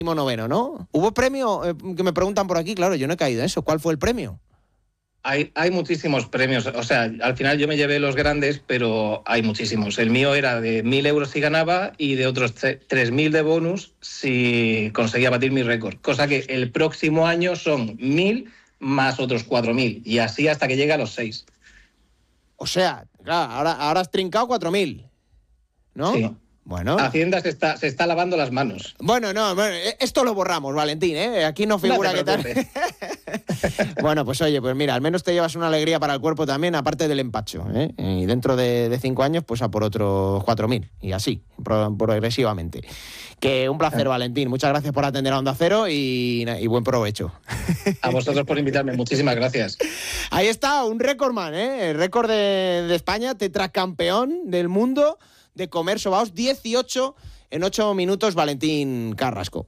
noveno, ¿no? ¿Hubo premio? Que me preguntan por aquí, claro, yo no he caído en eso. ¿Cuál fue el premio? Hay muchísimos premios, o sea, al final yo me llevé los grandes, pero hay muchísimos. El mío era de 1.000 euros si ganaba y de otros 3.000 de bonus si conseguía batir mi récord. Cosa que el próximo año son 1.000 más otros 4.000 y así hasta que llegue a los 6. O sea, claro, ahora has trincado 4.000, ¿no? Sí. Bueno. Hacienda se está lavando las manos. Bueno, esto lo borramos, Valentín, ¿eh? Aquí no figura que tal. Bueno, pues oye, pues mira, al menos te llevas una alegría para el cuerpo también, aparte del empacho, ¿eh? Y dentro de 5 años, pues a por otros 4.000, y así, progresivamente. Que un placer, Valentín. Muchas gracias por atender a Onda Cero y buen provecho. A vosotros por invitarme, muchísimas gracias. Ahí está, un récordman, ¿eh? El récord de España, tetracampeón del mundo de comer sobaos, 18 en 8 minutos, Valentín Carrasco.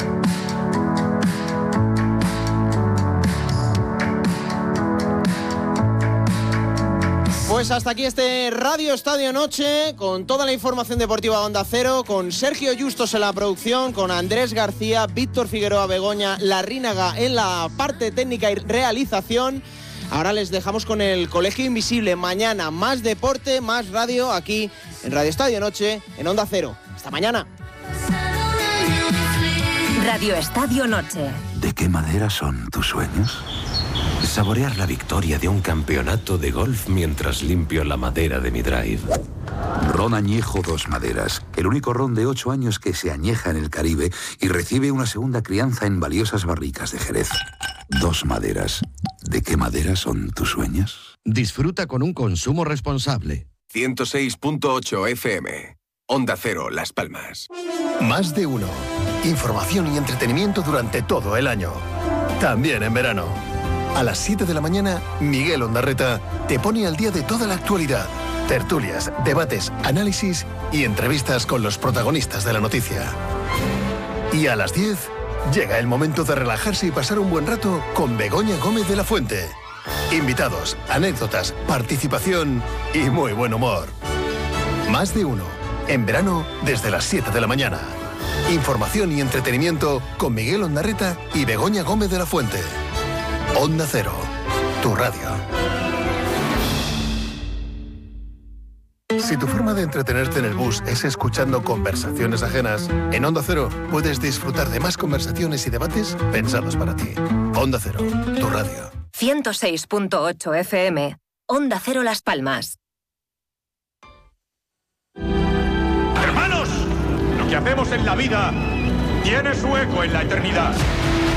Pues hasta aquí este Radio Estadio Noche, con toda la información deportiva de Onda Cero, con Sergio Justos en la producción, con Andrés García, Víctor Figueroa Begoña, Larrínaga en la parte técnica y realización. Ahora les dejamos con el Colegio Invisible. Mañana más deporte, más radio aquí en Radio Estadio Noche, en Onda Cero. Hasta mañana. Radio Estadio Noche. ¿De qué madera son tus sueños? Saborear la victoria de un campeonato de golf mientras limpio la madera de mi drive. Ron Añejo Dos Maderas, el único ron de 8 años que se añeja en el Caribe y recibe una segunda crianza en valiosas barricas de Jerez. Dos Maderas. ¿De qué madera son tus sueños? Disfruta con un consumo responsable. 106.8 FM. Onda Cero, Las Palmas. Más de uno. Información y entretenimiento durante todo el año. También en verano. A las 7 de la mañana, Miguel Ondarreta te pone al día de toda la actualidad. Tertulias, debates, análisis y entrevistas con los protagonistas de la noticia. Y a las 10, llega el momento de relajarse y pasar un buen rato con Begoña Gómez de la Fuente. Invitados, anécdotas, participación y muy buen humor. Más de uno. En verano, desde las 7 de la mañana. Información y entretenimiento con Miguel Ondarreta y Begoña Gómez de la Fuente. Onda Cero, tu radio. Si tu forma de entretenerte en el bus es escuchando conversaciones ajenas, en Onda Cero puedes disfrutar de más conversaciones y debates pensados para ti. Onda Cero, tu radio. 106.8 FM. Onda Cero Las Palmas. Hermanos, lo que hacemos en la vida tiene su eco en la eternidad.